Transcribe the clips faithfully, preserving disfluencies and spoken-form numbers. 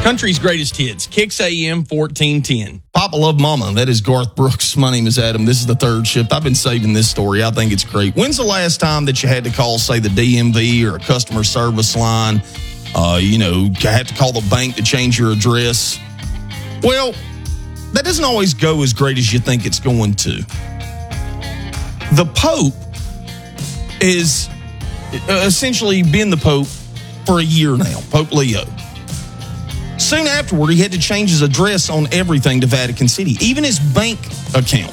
Country's greatest hits, Kicks A M fourteen ten. Papa Love Mama, that is Garth Brooks. My name is Adam. This is the third shift. I've been saving this story. I think it's great. When's the last time that you had to call, say, the D M V or a customer service line? Uh, you know, you had to call the bank to change your address. Well, that doesn't always go as great as you think it's going to. The Pope is essentially been the Pope for a year now, Pope Leo. Soon afterward, he had to change his address on everything to Vatican City, even his bank account.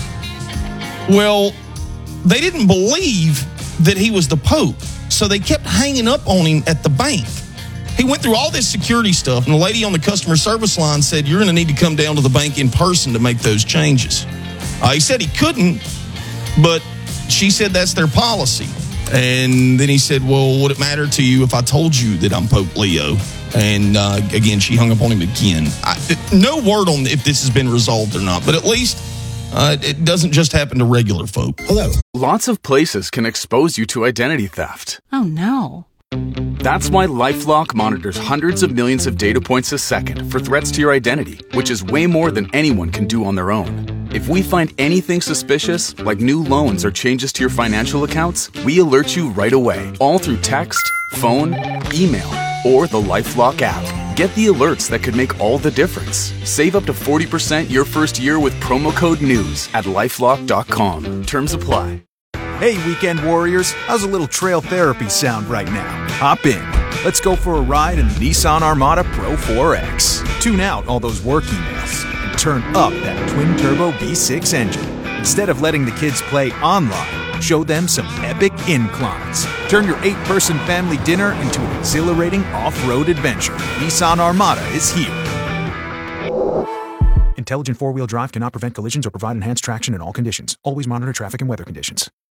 Well, they didn't believe that he was the Pope, so they kept hanging up on him at the bank. He went through all this security stuff, and the lady on the customer service line said, "You're going to need to come down to the bank in person to make those changes." Uh, he said he couldn't, but she said that's their policy. And then he said, "Well, would it matter to you if I told you that I'm Pope Leo?" And uh, again, she hung up on him again. I, no word on if this has been resolved or not, but at least uh, it doesn't just happen to regular folk. Hello. Lots of places can expose you to identity theft. Oh, no. That's why LifeLock monitors hundreds of millions of data points a second for threats to your identity, which is way more than anyone can do on their own. If we find anything suspicious, like new loans or changes to your financial accounts, we alert you right away, all through text, phone, email, or the LifeLock app. Get the alerts that could make all the difference. Save up to forty percent your first year with promo code NEWS at lifelock dot com. Terms apply. Hey, weekend warriors, how's a little trail therapy sound right now? Hop in. Let's go for a ride in the Nissan Armada Pro four X. Tune out all those work emails and turn up that twin-turbo V six engine. Instead of letting the kids play online, show them some epic inclines. Turn your eight-person family dinner into an exhilarating off-road adventure. Nissan Armada is here. Intelligent four-wheel drive cannot prevent collisions or provide enhanced traction in all conditions. Always monitor traffic and weather conditions.